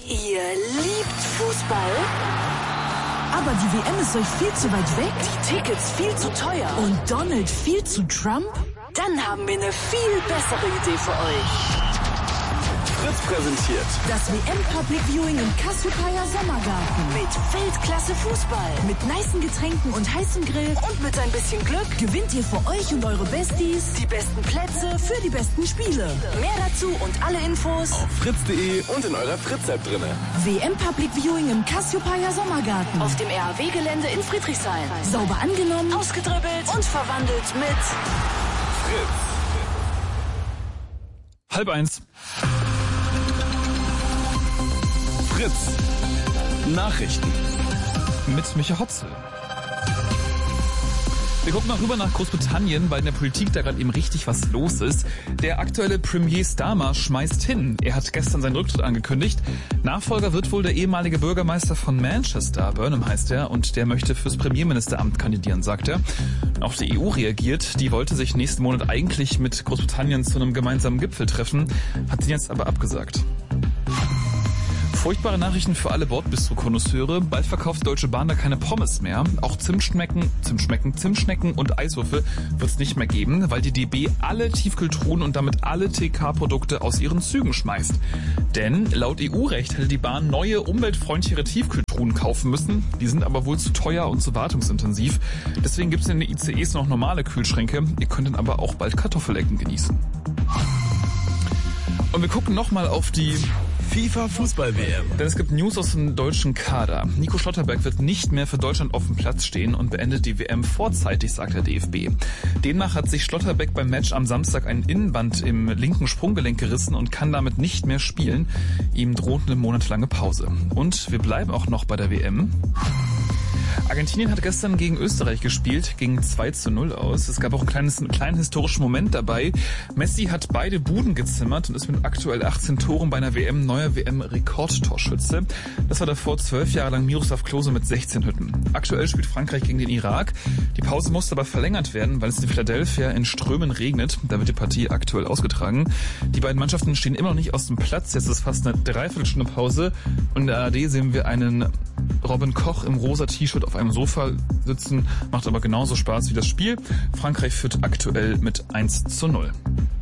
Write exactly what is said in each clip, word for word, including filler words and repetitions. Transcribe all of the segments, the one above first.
Ihr liebt Fußball? Aber die W M ist euch viel zu weit weg? Die Tickets viel zu teuer? Und Donald viel zu Trump? Dann haben wir eine viel bessere Idee für euch. Fritz präsentiert das W M Public Viewing im Cassiopeia Sommergarten. Mit Weltklasse Fußball. Mit nicen Getränken und heißem Grill. Und mit ein bisschen Glück gewinnt ihr für euch und eure Besties die besten Plätze für die besten Spiele. Mehr dazu und alle Infos auf fritz punkt de und in eurer Fritz-App drinne. W M Public Viewing im Cassiopeia Sommergarten. Auf dem R A W-Gelände in Friedrichshain. Sauber angenommen, ausgedribbelt und verwandelt mit Fritz. Halb eins. Fritz. Nachrichten. Mit Micha Hotzel. Wir gucken mal rüber nach Großbritannien, weil in der Politik da gerade eben richtig was los ist. Der aktuelle Premier Starmer schmeißt hin. Er hat gestern seinen Rücktritt angekündigt. Nachfolger wird wohl der ehemalige Bürgermeister von Manchester, Burnham heißt er, und der möchte fürs Premierministeramt kandidieren, sagt er. Auch die E U reagiert. Die wollte sich nächsten Monat eigentlich mit Großbritannien zu einem gemeinsamen Gipfel treffen, hat sie jetzt aber abgesagt. Furchtbare Nachrichten für alle Bordbistro-Konnoisseure. Bald verkauft die Deutsche Bahn da keine Pommes mehr. Auch Zimtschnecken, Zimtschnecken, Zimtschnecken und Eiswürfel wird es nicht mehr geben, weil die D B alle Tiefkühltruhen und damit alle T K-Produkte aus ihren Zügen schmeißt. Denn laut E U-Recht hätte die Bahn neue, umweltfreundlichere Tiefkühltruhen kaufen müssen. Die sind aber wohl zu teuer und zu wartungsintensiv. Deswegen gibt es in den I C Es noch normale Kühlschränke. Ihr könnt dann aber auch bald Kartoffelecken genießen. Und wir gucken nochmal auf die FIFA-Fußball-W M. Denn es gibt News aus dem deutschen Kader. Nico Schlotterbeck wird nicht mehr für Deutschland auf dem Platz stehen und beendet die W M vorzeitig, sagt der D F B. Demnach hat sich Schlotterbeck beim Match am Samstag ein Innenband im linken Sprunggelenk gerissen und kann damit nicht mehr spielen. Ihm droht eine monatelange Pause. Und wir bleiben auch noch bei der W M. Argentinien hat gestern gegen Österreich gespielt, ging zwei zu null aus. Es gab auch ein kleines, einen kleinen historischen Moment dabei. Messi hat beide Buden gezimmert und ist mit aktuell achtzehn Toren bei einer W M neuer W M-Rekordtorschütze. Das war davor zwölf Jahre lang Miroslav Klose mit sechzehn Hütten. Aktuell spielt Frankreich gegen den Irak. Die Pause musste aber verlängert werden, weil es in Philadelphia in Strömen regnet. Da wird die Partie aktuell ausgetragen. Die beiden Mannschaften stehen immer noch nicht aus dem Platz. Jetzt ist fast eine Dreiviertelstunde Pause. Und in der A R D sehen wir einen Robin Koch im rosa T-Shirt auf einem Sofa sitzen, macht aber genauso Spaß wie das Spiel. Frankreich führt aktuell mit eins zu null.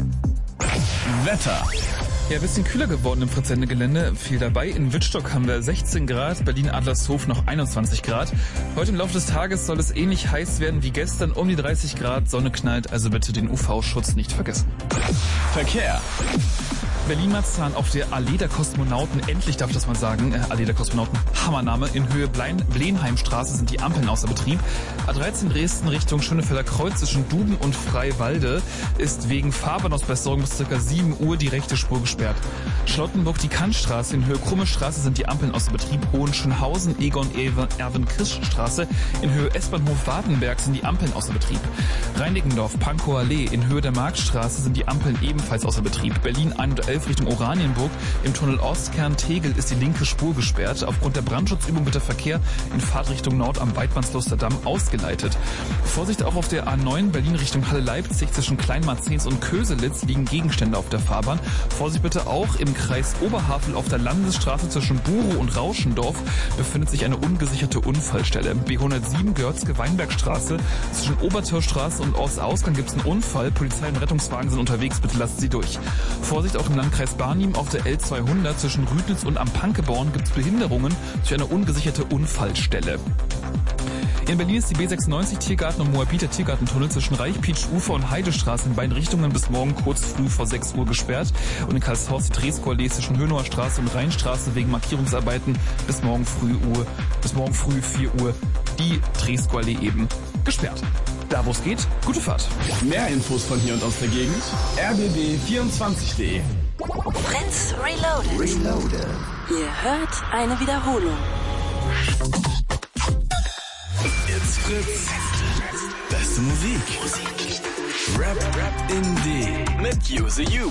Wetter. Ja, ein bisschen kühler geworden im Fritz-Sende-Gelände. Viel dabei. In Wittstock haben wir sechzehn Grad, Berlin-Adlershof noch einundzwanzig Grad. Heute im Laufe des Tages soll es ähnlich heiß werden wie gestern, um die dreißig Grad. Sonne knallt, also bitte den U V-Schutz nicht vergessen. Verkehr. Berlin-Marzahn auf der Allee der Kosmonauten, endlich darf ich das mal sagen, äh, Allee der Kosmonauten, Hammername, in Höhe Blenheimstraße sind die Ampeln außer Betrieb. A dreizehn Dresden Richtung Schönefelder Kreuz zwischen Duben und Freiwalde ist wegen Fahrbahnausbesserung bis ca. sieben Uhr die rechte Spur gesperrt. Charlottenburg, die Kantstraße, in Höhe Krumme Straße sind die Ampeln außer Betrieb. Hohenschönhausen, Egon Erwin Christ Straße, in Höhe S-Bahnhof Wartenberg sind die Ampeln außer Betrieb. Reinickendorf, Pankower Allee, in Höhe der Marktstraße sind die Ampeln ebenfalls außer Betrieb. Berlin hundertelf Richtung Oranienburg. Im Tunnel Ostkern Tegel ist die linke Spur gesperrt. Aufgrund der Brandschutzübung wird der Verkehr in Fahrtrichtung Nord am Weidmannsluster Damm ausgeleitet. Vorsicht auch auf der A neun Berlin Richtung Halle-Leipzig zwischen Kleinmarzens und Köselitz liegen Gegenstände auf der Fahrbahn. Vorsicht bitte auch im Kreis Oberhavel auf der Landesstraße zwischen Burow und Rauschendorf befindet sich eine ungesicherte Unfallstelle. B hundertsieben Görzke-Weinbergstraße zwischen Obertürstraße und Ortsausgang gibt es einen Unfall. Polizei und Rettungswagen sind unterwegs, bitte lasst sie durch. Vorsicht auch im Landkreis Barnim auf der L zweihundert zwischen Rüdnitz und am Pankeborn gibt es Behinderungen durch eine ungesicherte Unfallstelle. In Berlin ist die B sechsundneunzig Tiergarten und Moabiter Tiergartentunnel zwischen Reichpietsch-Ufer und Heidestraße in beiden Richtungen bis morgen kurz früh vor sechs Uhr gesperrt. Und in Karlshorst die Dreskoallee zwischen Hönower Straße und Rheinstraße wegen Markierungsarbeiten bis morgen früh Uhr, bis morgen früh vier Uhr die Dreskoallee eben gesperrt. Da wo es geht, gute Fahrt. Mehr Infos von hier und aus der Gegend r b b vierundzwanzig punkt de. Fritz Reloaded. Reloaded. Ihr hört eine Wiederholung. It's Fritz. Beste Musik. Rap, Rap in D. Mit Use You.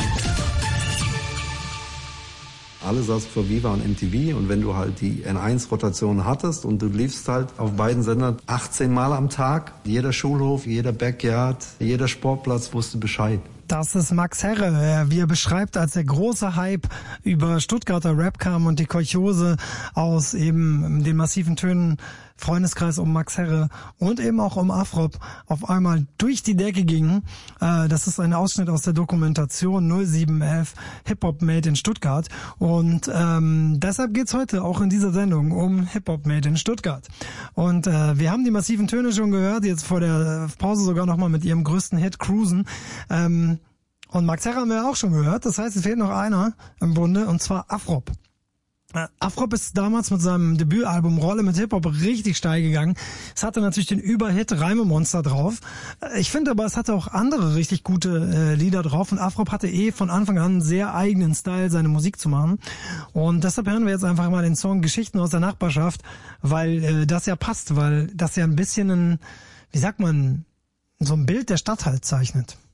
Alle saß vor Viva und M T V und wenn du halt die N eins Rotation hattest und du liefst halt auf beiden Sendern achtzehn Mal am Tag, jeder Schulhof, jeder Backyard, jeder Sportplatz wusste Bescheid. Das ist Max Herre, wie er beschreibt, als der große Hype über Stuttgarter Rap kam und die Kolchose aus eben den massiven Tönen Freundeskreis um Max Herre und eben auch um Afrop auf einmal durch die Decke ging. Das ist ein Ausschnitt aus der Dokumentation null sieben elf Hip-Hop Made in Stuttgart und ähm, deshalb geht's heute auch in dieser Sendung um Hip-Hop Made in Stuttgart. Und äh, wir haben die massiven Töne schon gehört, jetzt vor der Pause sogar nochmal mit ihrem größten Hit Cruisen. Ähm, und Max Herre haben wir auch schon gehört, das heißt, es fehlt noch einer im Bunde und zwar Afrop. Afrop ist damals mit seinem Debütalbum Rolle mit Hip-Hop richtig steil gegangen. Es hatte natürlich den Überhit Reimemonster drauf. Ich finde aber, es hatte auch andere richtig gute äh, Lieder drauf und Afrop hatte eh von Anfang an einen sehr eigenen Style, seine Musik zu machen. Und deshalb hören wir jetzt einfach mal den Song Geschichten aus der Nachbarschaft, weil äh, das ja passt, weil das ja ein bisschen ein, wie sagt man, so ein Bild der Stadt halt zeichnet.